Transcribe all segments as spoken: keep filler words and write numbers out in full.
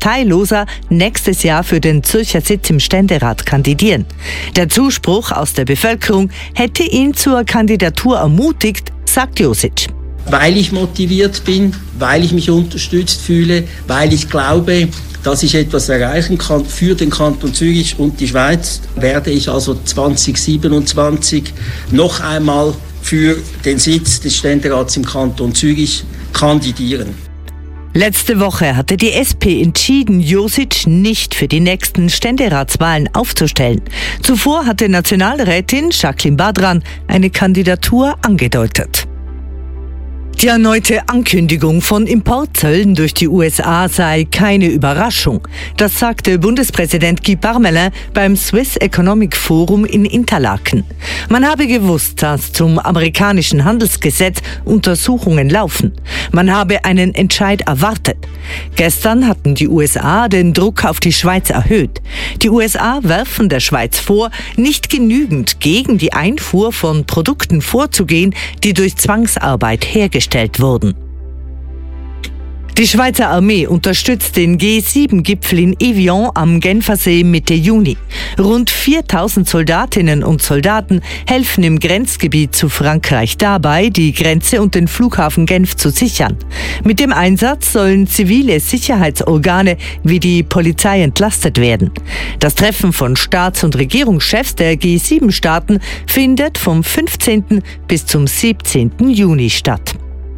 parteiloser nächstes Jahr für den Zürcher Sitz im Ständerat kandidieren. Der Zuspruch aus der Bevölkerung hätte ihn zur Kandidatur ermutigt, sagt Josic. Weil ich motiviert bin, weil ich mich unterstützt fühle, weil ich glaube, dass ich etwas erreichen kann für den Kanton Zürich und die Schweiz, werde ich also zwanzig siebenundzwanzig noch einmal für den Sitz des Ständerats im Kanton Zürich kandidieren. Letzte Woche hatte die S P entschieden, Josic nicht für die nächsten Ständeratswahlen aufzustellen. Zuvor hatte Nationalrätin Jacqueline Badran eine Kandidatur angedeutet. Die erneute Ankündigung von Importzöllen durch die U S A sei keine Überraschung. Das sagte Bundespräsident Guy Parmelin beim Swiss Economic Forum in Interlaken. Man habe gewusst, dass zum amerikanischen Handelsgesetz Untersuchungen laufen. Man habe einen Entscheid erwartet. Gestern hatten die U S A den Druck auf die Schweiz erhöht. Die U S A werfen der Schweiz vor, nicht genügend gegen die Einfuhr von Produkten vorzugehen, die durch Zwangsarbeit hergestellt wurden. Die Schweizer Armee unterstützt den G sieben Gipfel in Evian am Genfersee Mitte Juni. Rund viertausend Soldatinnen und Soldaten helfen im Grenzgebiet zu Frankreich dabei, die Grenze und den Flughafen Genf zu sichern. Mit dem Einsatz sollen zivile Sicherheitsorgane wie die Polizei entlastet werden. Das Treffen von Staats- und Regierungschefs der G sieben Staaten findet vom fünfzehnten bis zum siebzehnten Juni statt.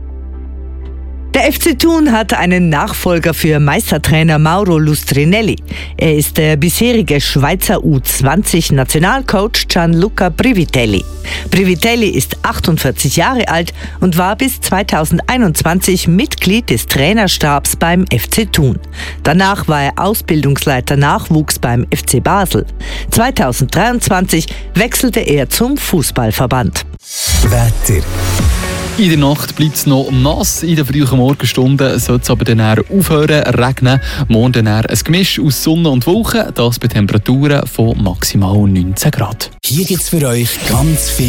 Der F C Thun hat einen Nachfolger für Meistertrainer Mauro Lustrinelli. Er ist der bisherige Schweizer U zwanzig Nationalcoach Gianluca Privitelli. Privitelli ist achtundvierzig Jahre alt und war bis zweitausendeinundzwanzig Mitglied des Trainerstabs beim F C Thun. Danach war er Ausbildungsleiter Nachwuchs beim F C Basel. zweitausenddreiundzwanzig wechselte er zum Fußballverband. Wetter. In der Nacht bleibt es noch nass, in den frühen Morgenstunden soll es aber dann aufhören regnen. Morgen dann ein Gemisch aus Sonne und Wolken, das bei Temperaturen von maximal neunzehn Grad. Hier gibt es für euch ganz viel